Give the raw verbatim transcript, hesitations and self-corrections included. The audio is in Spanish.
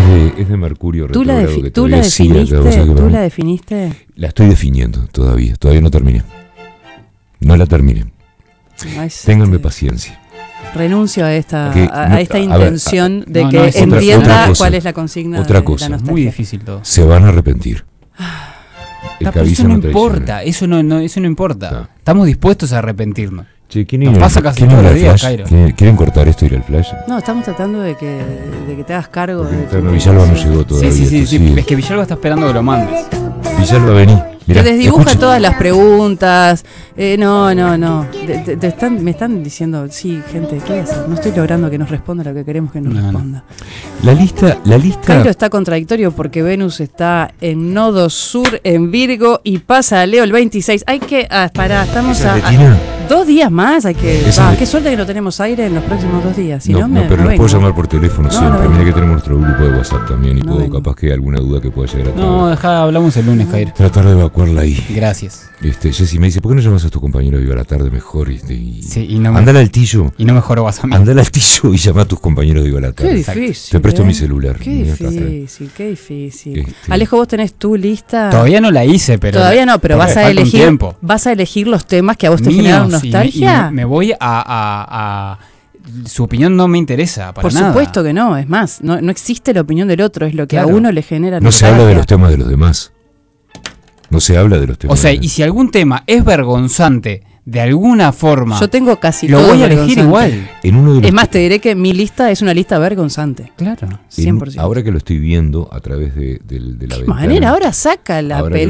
de, es de Mercurio ¿Tú la, retrógrado. defi- que ¿tú la todavía sigue, definiste? o sea que ¿Tú va- la definiste? La estoy definiendo todavía, todavía no terminé. No la terminé. No, es, Ténganme este, paciencia. renuncio a esta, Que a, no- a esta a ver, intención a- de no, que no, es otra- entienda otra cosa. cuál es la consigna Otra de cosa. la Es nostalgia. muy difícil todo. Se van a arrepentir. El Ta, que pero avisa eso no traiciona. importa, eso no, no, eso no importa. Ta. Estamos dispuestos a arrepentirnos. Che, ¿quién Nos iba- pasa casi quién todos iba los al días, flash? Cairo. ¿Quieren, quieren cortar esto y ir al flash? No, estamos tratando de que, de que te hagas cargo Porque de tu- no, Villalba no llegó todavía. Sí, sí, sí, esto sí. sigue. Es que Villalba está esperando que lo mandes. Villalba, vení. Mirá, te desdibuja escucha. todas las preguntas. Eh, no, no, no. Te- te- te están, me están diciendo, sí, gente, ¿qué voy a hacer? No estoy logrando que nos responda lo que queremos que nos No, no. responda. La lista, la lista. Cairo está contradictorio porque Venus está en nodo sur, en Virgo, y pasa a Leo el veintiséis. Hay que. Ah, pará, estamos ¿Esa a, es de Tina? a dos días más. Hay que. Esa Va, es de- qué suerte que no tenemos aire en los próximos dos días. Si no, no, no, me, pero no los vengo. puedo llamar por teléfono No, siempre. no vengo. Mira que tenemos nuestro grupo de WhatsApp también y No puedo, vengo. capaz que alguna duda que pueda llegar a No, tener. dejá, hablamos el lunes, Cairo. Tratar de evacuarla ahí. Gracias. Este, Jessy me dice, ¿por qué no llamas a tu compañero de Viva la Tarde mejor? Este, y... Sí, y no me, Andale al Tillo. y no me jorobas a mí. Andale al Tillo y llama a tus compañeros de Viva la Qué Tarde. difícil. Te presto ¿eh? mi celular. Qué Mira, acá está. difícil, qué difícil. Este- Alejo, vos tenés tu lista. Todavía no la hice, pero. Todavía no, pero porque vas a falta un elegir. tiempo. Vas a elegir los temas que a vos te Míos, generan y me- nostalgia. y me, me voy a, a, a- Su opinión no me interesa para Por nada. supuesto que no, es más, no, no existe la opinión del otro, es lo que Claro. a uno le genera No se habla de nostalgia. los temas de los demás. No se habla de los temas. O sea, de los y si algún tema es vergonzante de alguna forma, Yo tengo casi lo todo voy a elegir vergonzante. igual. En uno de los Es más, te diré que mi lista es una lista vergonzante. Claro. en- cien por ciento. ahora que lo estoy viendo a través de, del- de la ¿Qué ventana. manera? Ahora saca la Ahora que pelota.